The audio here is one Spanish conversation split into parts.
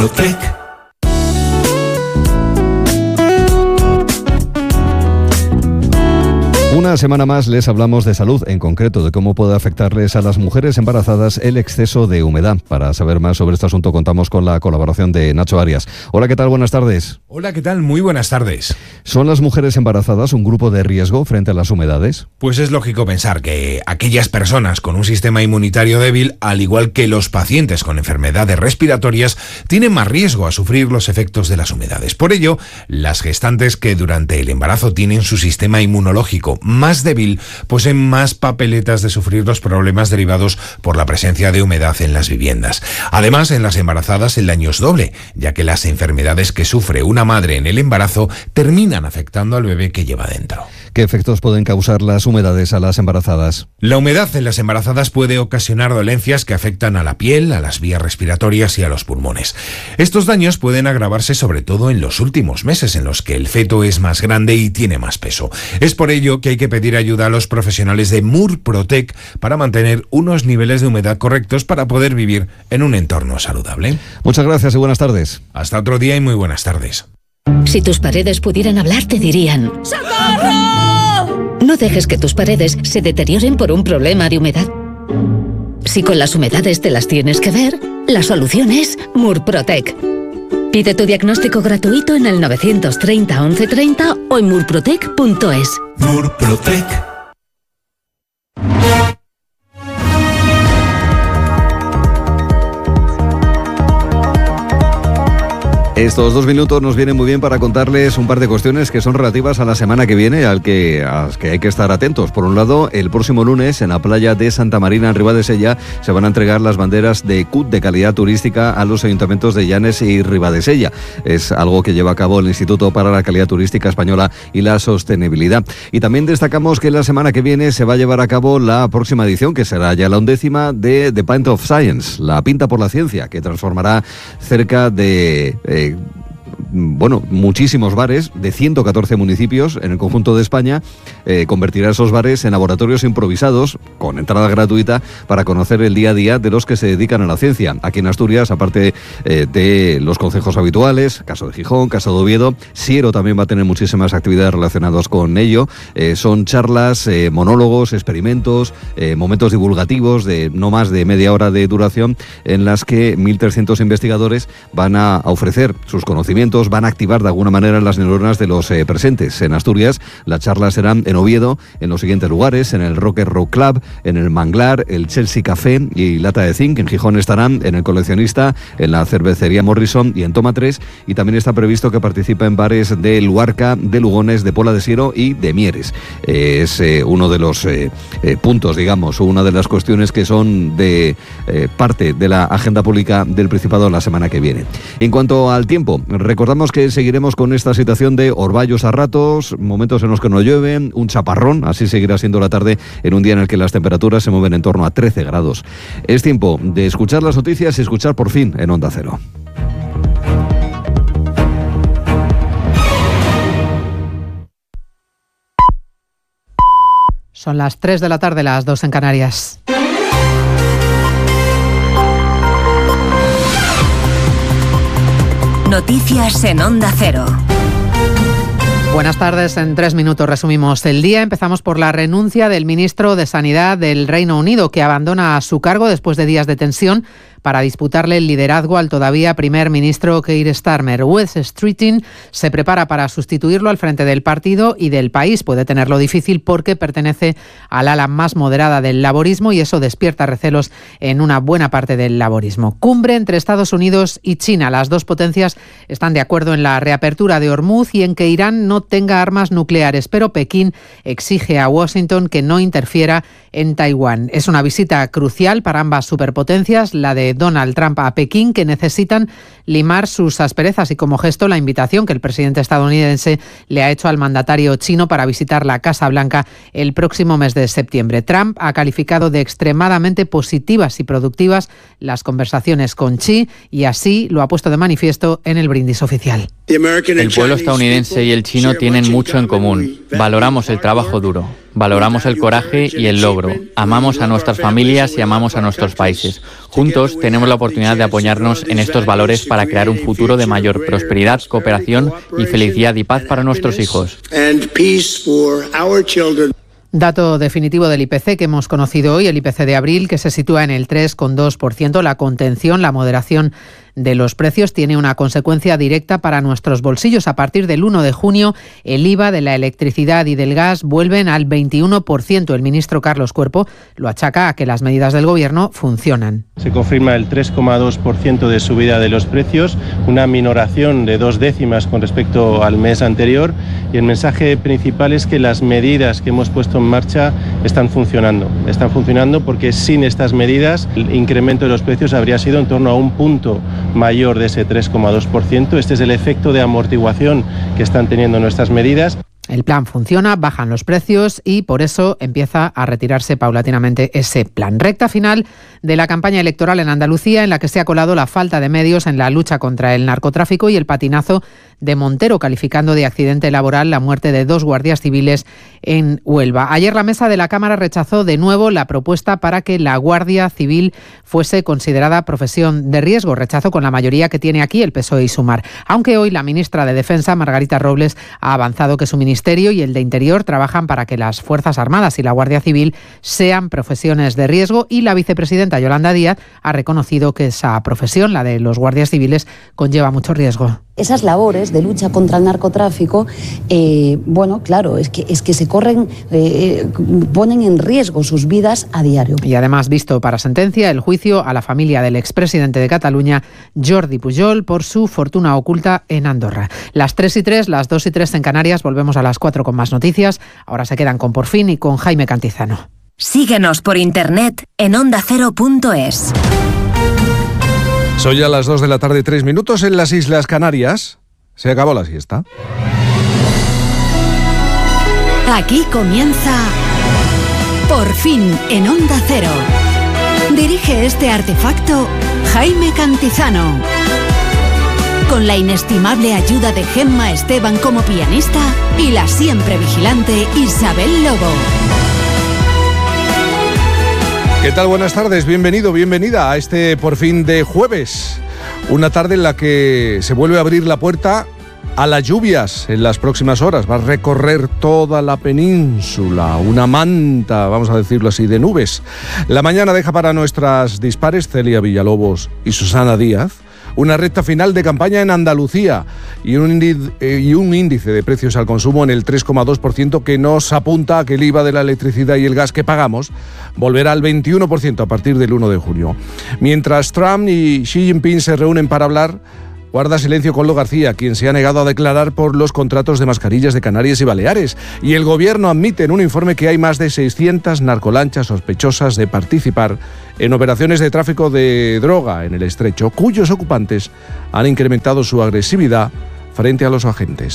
Protec. Una semana más les hablamos de salud, en concreto de cómo puede afectarles a las mujeres embarazadas el exceso de humedad. Para saber más sobre este asunto contamos con la colaboración de Nacho Arias. Hola, ¿qué tal? Buenas tardes. Hola, ¿qué tal? Muy buenas tardes. ¿Son las mujeres embarazadas un grupo de riesgo frente a las humedades? Pues es lógico pensar que aquellas personas con un sistema inmunitario débil, al igual que los pacientes con enfermedades respiratorias, tienen más riesgo a sufrir los efectos de las humedades. Por ello, las gestantes que durante el embarazo tienen su sistema inmunológico más débil poseen más papeletas de sufrir los problemas derivados por la presencia de humedad en las viviendas. Además, en las embarazadas el daño es doble, ya que las enfermedades que sufre una madre en el embarazo terminan afectando al bebé que lleva dentro. ¿Qué efectos pueden causar las humedades a las embarazadas? La humedad en las embarazadas puede ocasionar dolencias que afectan a la piel, a las vías respiratorias y a los pulmones. Estos daños pueden agravarse sobre todo en los últimos meses, en los que el feto es más grande y tiene más peso. Es por ello que hay que pedir ayuda a los profesionales de Murprotec para mantener unos niveles de humedad correctos para poder vivir en un entorno saludable. Muchas gracias y buenas tardes. Hasta otro día y muy buenas tardes. Si tus paredes pudieran hablar, te dirían: ¡socorro! No dejes que tus paredes se deterioren por un problema de humedad. Si con las humedades te las tienes que ver, la solución es Murprotec. Pide tu diagnóstico gratuito en el 930 1130 o en murprotec.es. Murprotec. Estos 2 minutos nos vienen muy bien para contarles un par de cuestiones que son relativas a la semana que viene, a las que hay que estar atentos. Por un lado, el próximo lunes en la playa de Santa Marina, en Ribadesella, se van a entregar las banderas de CUT de calidad turística a los ayuntamientos de Llanes y Ribadesella. Es algo que lleva a cabo el Instituto para la Calidad Turística Española y la Sostenibilidad. Y también destacamos que la semana que viene se va a llevar a cabo la próxima edición, que será ya la 11ª de The Pint of Science, la pinta por la ciencia, que transformará cerca de muchísimos bares de 114 municipios en el conjunto de España. Convertirá esos bares en laboratorios improvisados con entrada gratuita para conocer el día a día de los que se dedican a la ciencia. Aquí en Asturias, aparte de los concejos habituales, caso de Gijón, caso de Oviedo, Siero también va a tener muchísimas actividades relacionadas con ello. Son charlas, monólogos, experimentos, momentos divulgativos de no más de media hora de duración, en las que 1.300 investigadores van a ofrecer sus conocimientos, van a activar de alguna manera las neuronas de los presentes. En Asturias, las charlas serán en Oviedo, en los siguientes lugares: en el Rocker Rock Club, en el Manglar, el Chelsea Café y Lata de Zinc. En Gijón estarán en el Coleccionista, en la cervecería Morrison y en Toma 3. Y también está previsto que participe en bares de Luarca, de Lugones, de Pola de Siero y de Mieres. Es uno de los puntos, digamos, o una de las cuestiones que son de parte de la agenda pública del Principado la semana que viene. En cuanto al tiempo, recordamos que seguiremos con esta situación de orvallos a ratos, momentos en los que no llueve, un chaparrón. Así seguirá siendo la tarde en un día en el que las temperaturas se mueven en torno a 13 grados. Es tiempo de escuchar las noticias y escuchar por fin en Onda Cero. Son las 3 de la tarde, las 2 en Canarias. Noticias en Onda Cero. Buenas tardes, en 3 minutos resumimos el día. Empezamos por la renuncia del ministro de Sanidad del Reino Unido, que abandona su cargo después de días de tensión para disputarle el liderazgo al todavía primer ministro Keir Starmer. Wes Streeting se prepara para sustituirlo al frente del partido y del país. Puede tenerlo difícil porque pertenece al ala más moderada del laborismo y eso despierta recelos en una buena parte del laborismo. Cumbre entre Estados Unidos y China. Las dos potencias están de acuerdo en la reapertura de Hormuz y en que Irán no tenga armas nucleares, pero Pekín exige a Washington que no interfiera en Taiwán. Es una visita crucial para ambas superpotencias, la de Donald Trump a Pekín, que necesitan limar sus asperezas, y como gesto la invitación que el presidente estadounidense le ha hecho al mandatario chino para visitar la Casa Blanca el próximo mes de septiembre. Trump ha calificado de extremadamente positivas y productivas las conversaciones con Xi y así lo ha puesto de manifiesto en el brindis oficial. El pueblo estadounidense y el chino tienen mucho en común. Valoramos el trabajo duro, valoramos el coraje y el logro, amamos a nuestras familias y amamos a nuestros países. Juntos tenemos la oportunidad de apoyarnos en estos valores para crear un futuro de mayor prosperidad, cooperación y felicidad y paz para nuestros hijos. Dato definitivo del IPC que hemos conocido hoy, el IPC de abril, que se sitúa en el 3,2%. La contención, la moderación de los precios tiene una consecuencia directa para nuestros bolsillos. A partir del 1 de junio, el IVA de la electricidad y del gas vuelven al 21%. El ministro Carlos Cuerpo lo achaca a que las medidas del Gobierno funcionan. Se confirma el 3,2% de subida de los precios, una minoración de 2 décimas con respecto al mes anterior, y el mensaje principal es que las medidas que hemos puesto en marcha están funcionando. Están funcionando porque sin estas medidas el incremento de los precios habría sido en torno a un punto mayor de ese 3,2%. Este es el efecto de amortiguación que están teniendo nuestras medidas. El plan funciona, bajan los precios y por eso empieza a retirarse paulatinamente ese plan. Recta final de la campaña electoral en Andalucía, en la que se ha colado la falta de medios en la lucha contra el narcotráfico y el patinazo de Montero, calificando de accidente laboral la muerte de 2 guardias civiles en Huelva. Ayer la mesa de la Cámara rechazó de nuevo la propuesta para que la Guardia Civil fuese considerada profesión de riesgo. Rechazo con la mayoría que tiene aquí el PSOE y Sumar. Aunque hoy la ministra de Defensa, Margarita Robles, ha avanzado que su ministerio y el de Interior trabajan para que las Fuerzas Armadas y la Guardia Civil sean profesiones de riesgo, y la vicepresidenta Yolanda Díaz ha reconocido que esa profesión, la de los guardias civiles, conlleva mucho riesgo. Esas labores de lucha contra el narcotráfico, claro, es que se corren, ponen en riesgo sus vidas a diario. Y además, visto para sentencia el juicio a la familia del expresidente de Cataluña, Jordi Pujol, por su fortuna oculta en Andorra. Las 3:03, las 2:03 en Canarias. Volvemos a las 4 con más noticias. Ahora se quedan con Por Fin y con Jaime Cantizano. Síguenos por internet en ondacero.es. Son ya las 2 de la tarde, 3 minutos en las Islas Canarias. Se acabó la siesta. Aquí comienza Por Fin en Onda Cero. Dirige este artefacto Jaime Cantizano. Con la inestimable ayuda de Gemma Esteban como pianista y la siempre vigilante Isabel Lobo. ¿Qué tal? Buenas tardes, bienvenido, bienvenida a este Por Fin de jueves. Una tarde en la que se vuelve a abrir la puerta a las lluvias en las próximas horas. Va a recorrer toda la península una manta, vamos a decirlo así, de nubes. La mañana deja para nuestras dispares Celia Villalobos y Susana Díaz una recta final de campaña en Andalucía y un índice de precios al consumo en el 3,2% que nos apunta a que el IVA de la electricidad y el gas que pagamos volverá al 21% a partir del 1 de junio. Mientras Trump y Xi Jinping se reúnen para hablar, guarda silencio Koldo García, quien se ha negado a declarar por los contratos de mascarillas de Canarias y Baleares. Y el gobierno admite en un informe que hay más de 600 narcolanchas sospechosas de participar en operaciones de tráfico de droga en el estrecho, cuyos ocupantes han incrementado su agresividad frente a los agentes.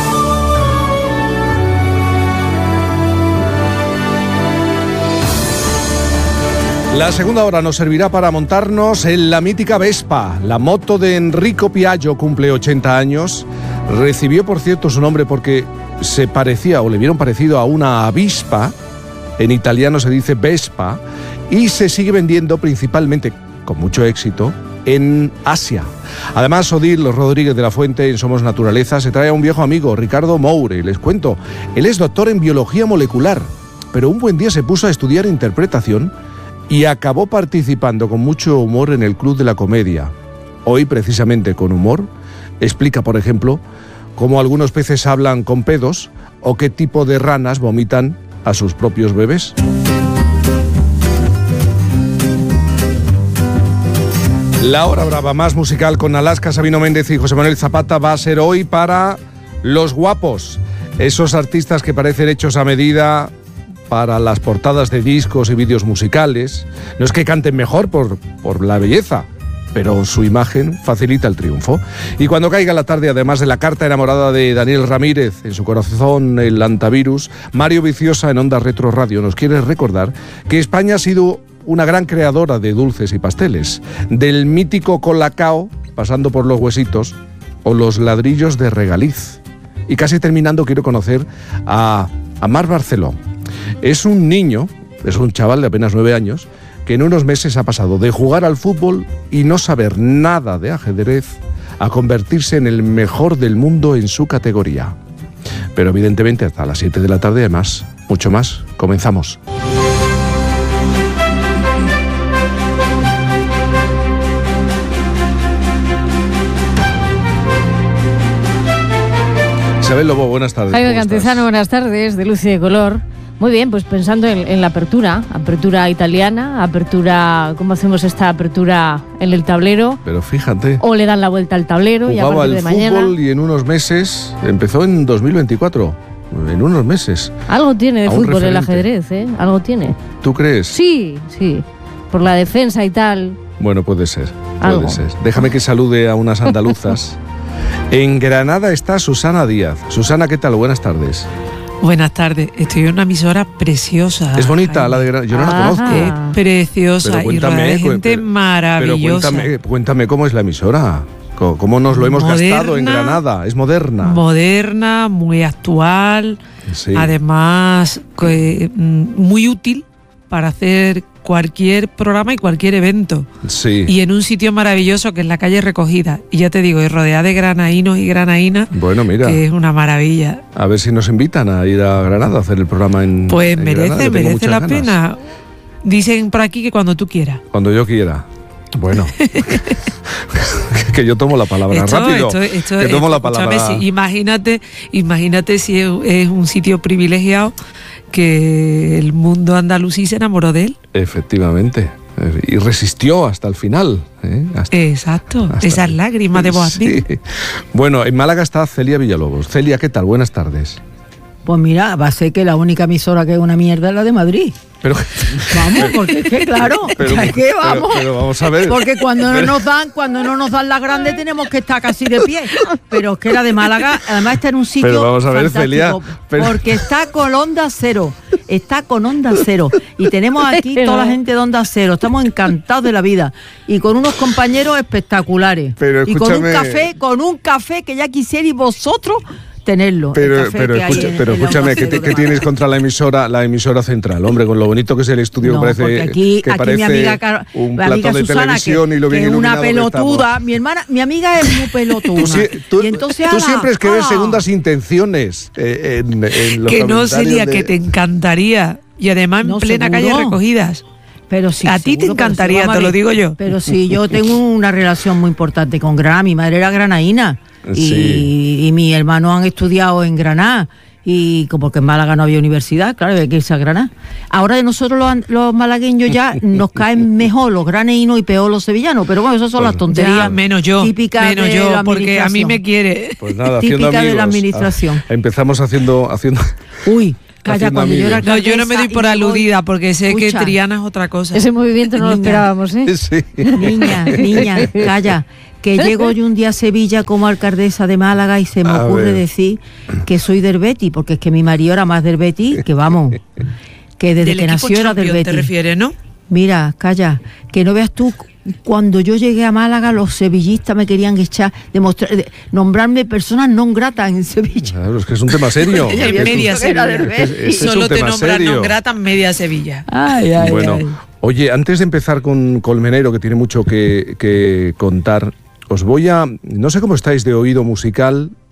La segunda hora nos servirá para montarnos en la mítica Vespa. La moto de Enrico Piaggio cumple 80 años. Recibió, por cierto, su nombre porque se parecía o le vieron parecido a una avispa. En italiano se dice Vespa. Y se sigue vendiendo principalmente, con mucho éxito, en Asia. Además, Odil Rodríguez de la Fuente, en Somos Naturaleza, se trae a un viejo amigo, Ricardo Moure. Les cuento, él es doctor en biología molecular, pero un buen día se puso a estudiar interpretación y acabó participando con mucho humor en el Club de la Comedia. Hoy, precisamente con humor, explica, por ejemplo, cómo algunos peces hablan con pedos o qué tipo de ranas vomitan a sus propios bebés. La hora brava más musical con Alaska, Sabino Méndez y José Manuel Zapata va a ser hoy para los guapos, esos artistas que parecen hechos a medida para las portadas de discos y vídeos musicales. No es que canten mejor por la belleza, pero su imagen facilita el triunfo. Y cuando caiga la tarde, además de la carta enamorada de Daniel Ramírez, en su corazón el antivirus, Mario Viciosa en Onda Retro Radio nos quiere recordar que España ha sido una gran creadora de dulces y pasteles, del mítico colacao, pasando por los huesitos, o los ladrillos de Regaliz. Y casi terminando quiero conocer a Marc Barceló. Es un niño, es un chaval de apenas 9 años, que en unos meses ha pasado de jugar al fútbol y no saber nada de ajedrez a convertirse en el mejor del mundo en su categoría. Pero evidentemente hasta las 7 de la tarde hay más, mucho más. Comenzamos. Isabel Lobo, buenas tardes. Jaime Cantizano, buenas tardes, de Luz y de Color. Muy bien, pues pensando en la apertura italiana, ¿cómo hacemos esta apertura en el tablero? Pero fíjate. O le dan la vuelta al tablero y a partir de mañana. Jugaba al fútbol y en unos meses, empezó en 2024, en unos meses. Algo tiene de fútbol el ajedrez, ¿eh? Algo tiene. ¿Tú crees? Sí, por la defensa y tal. Bueno, puede ser. Algo. Déjame que salude a unas andaluzas. En Granada está Susana Díaz. Susana, ¿qué tal? Buenas tardes. Buenas tardes. Estoy en una emisora preciosa. Es bonita, Jaime. La de Granada. Yo no la conozco. Es preciosa y rodeada de gente maravillosa. Pero cuéntame cómo es la emisora. ¿Cómo nos lo hemos gastado en Granada? Es moderna. Moderna, muy actual. Sí. Además, muy útil para hacer cualquier programa y cualquier evento. Sí. Y en un sitio maravilloso que es la calle Recogida. Y ya te digo, es rodeada de granaínos y granainas. Bueno, mira. Que es una maravilla. A ver si nos invitan a ir a Granada a hacer el programa en Pues en merece la pena. Dicen por aquí que cuando tú quieras. Cuando yo quiera. Bueno. Que yo tomo la palabra rápido. Que tomo la palabra. Sí, imagínate si es un sitio privilegiado que el mundo andalusí se enamoró de él. Efectivamente. Y resistió hasta el final. Exacto. Esas lágrimas de Boabdil. Sí. Bueno, en Málaga está Celia Villalobos. Celia, ¿qué tal? Buenas tardes. Pues mira, va a ser que la única emisora que es una mierda es la de Madrid. Pero, vamos, porque es que claro, pero vamos a ver. Porque cuando no nos dan las grandes tenemos que estar casi de pie. Pero es que la de Málaga, además está en un sitio pero vamos a ver, fantástico, Celia, porque está con Onda Cero. Está con Onda Cero. Y tenemos aquí toda la gente de Onda Cero. Estamos encantados de la vida. Y con unos compañeros espectaculares. Pero y con un café que ya quisierais vosotros tenerlo. Pero escúchame, ¿qué tienes contra la emisora central? Hombre, con lo bonito que es el estudio, no, parece aquí parece mi amiga, un plato de Susana, televisión y lo bien que es una pelotuda. Mi amiga es muy pelotuna. Y entonces, tú siempre escribes segundas intenciones en los que no sería que te encantaría. Y además en plena calle Recogidas. Pero sí, a ti te encantaría, te lo digo yo. Pero sí, yo tengo una relación muy importante con Granada. Mi madre era granaína. Y mis hermanos han estudiado en Granada. Y porque en Málaga no había universidad, claro, había que irse a Granada. Ahora de nosotros los malagueños ya nos caen mejor los graneínos y peor los sevillanos. Pero bueno, esas son las tonterías. Ya, menos yo, porque a mí me quiere. Pues nada, típica de la administración. Empezamos haciendo. Uy. Calla, cuando yo era alcaldesa. No, yo no me doy por aludida porque sé que Triana es otra cosa. Ese movimiento no lo esperábamos, ¿eh? Sí. Niña, calla. Que llego yo un día a Sevilla como alcaldesa de Málaga y se me ocurre decir que soy del Betis, porque es que mi marido era más del Betis, que vamos, que desde que nació era del Betis. ¿Te refieres, no? Mira, calla, que no veas tú. Cuando yo llegué a Málaga, los sevillistas me querían nombrarme personas non gratas en Sevilla. Claro, es que es un tema serio. En media Sevilla. Solo te nombran non gratas media Sevilla. Bueno, oye, antes de empezar con Colmenero, que tiene mucho que contar, os voy a... No sé cómo estáis de oído musical,